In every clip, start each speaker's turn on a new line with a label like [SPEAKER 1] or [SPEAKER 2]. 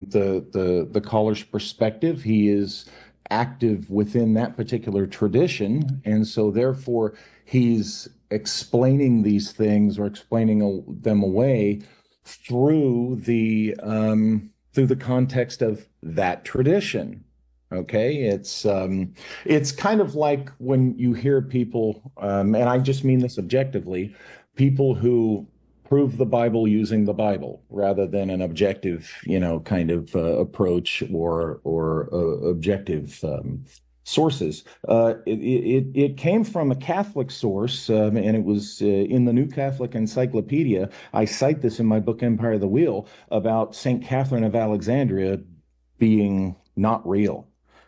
[SPEAKER 1] the caller's perspective. He is active within that particular tradition, and so therefore he's explaining these things or explaining them away through the context of that tradition. Okay, it's kind of like when you hear people, and I just mean this objectively, people who prove the Bible using the Bible rather than an objective, kind of approach or objective sources. It came from a Catholic source, and it was in the New Catholic Encyclopedia. I cite this in my book Empire of the Wheel about Saint Catherine of Alexandria being not real,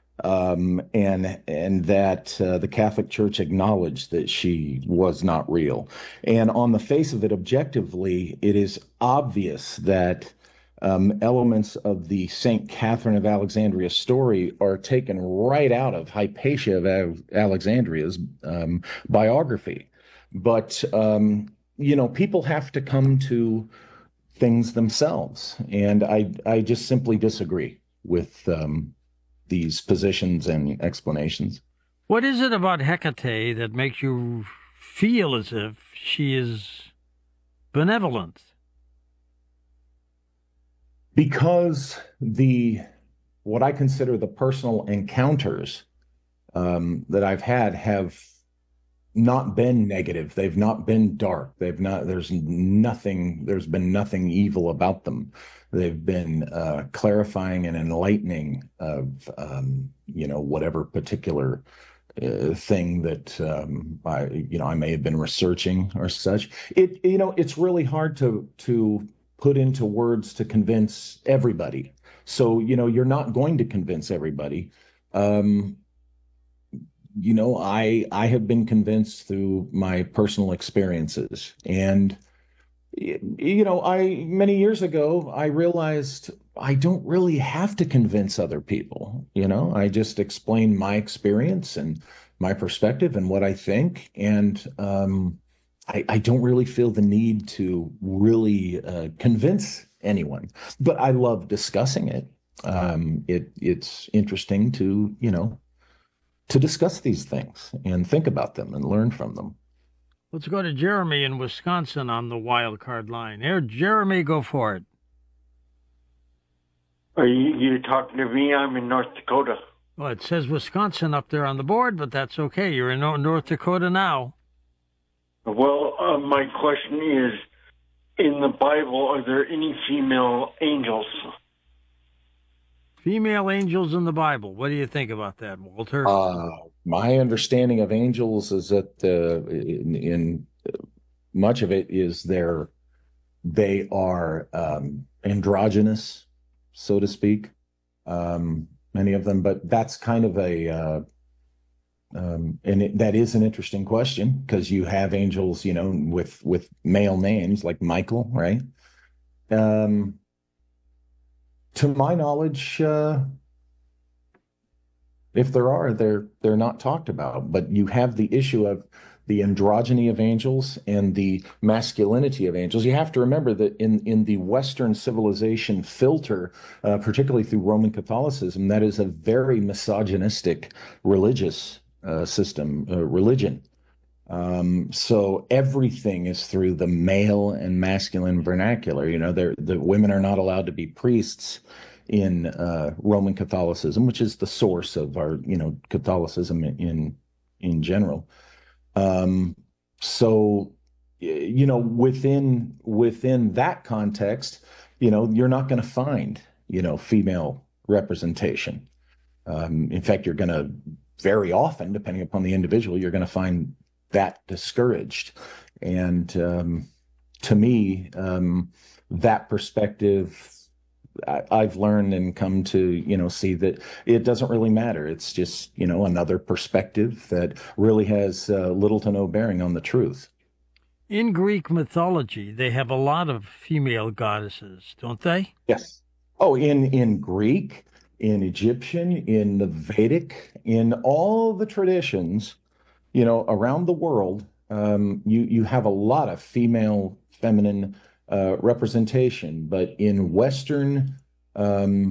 [SPEAKER 1] and that the Catholic Church acknowledged that she was not real. And on the face of it, objectively, it is obvious that elements of the Saint Catherine of Alexandria story are taken right out of Hypatia of Alexandria's biography. But people have to come to things themselves, and I just simply disagree with these positions and explanations.
[SPEAKER 2] What is it about Hecate that makes you feel as if she is benevolent?
[SPEAKER 1] Because what I consider the personal encounters that I've had have not been negative. They've not been dark. There's been nothing evil about them. They've been clarifying and enlightening of, whatever particular thing that I may have been researching or such. It's really hard to put into words to convince everybody. So, you're not going to convince everybody. I have been convinced through my personal experiences. And, many years ago, I realized I don't really have to convince other people. I just explain my experience and my perspective and what I think. And I don't really feel the need to really convince anyone, but I love discussing it. It's interesting to discuss these things and think about them and learn from them.
[SPEAKER 2] Let's go to Jeremy in Wisconsin on the wild card line. Here, Jeremy, go for it.
[SPEAKER 3] Are you talking to me? I'm in North Dakota.
[SPEAKER 2] Well, it says Wisconsin up there on the board, but that's okay. You're in North Dakota now.
[SPEAKER 3] Well, my question is, in the Bible, are there any female angels?
[SPEAKER 2] Female angels in the Bible. What do you think about that, Walter?
[SPEAKER 1] My understanding of angels is that in much of it is they are androgynous, so to speak. Many of them, but that's kind of that is an interesting question, because you have angels, with male names like Michael, right? To my knowledge, if there are, they're not talked about. But you have the issue of the androgyny of angels and the masculinity of angels. You have to remember that in the Western civilization filter, particularly through Roman Catholicism, that is a very misogynistic religious religion. So everything is through the male and masculine vernacular. The women are not allowed to be priests in Roman Catholicism, which is the source of our, Catholicism in general. So, within that context, you're not going to find, female representation. In fact, you're going to very often, depending upon the individual, you're going to find that discouraged. And to me, that perspective, I've learned and come to, see that it doesn't really matter. It's just, another perspective that really has little to no bearing on the truth.
[SPEAKER 2] In Greek mythology, they have a lot of female goddesses, don't they?
[SPEAKER 1] Yes. Oh, in Greek, in Egyptian, in the Vedic, in all the traditions, around the world, you have a lot of feminine representation, but in Western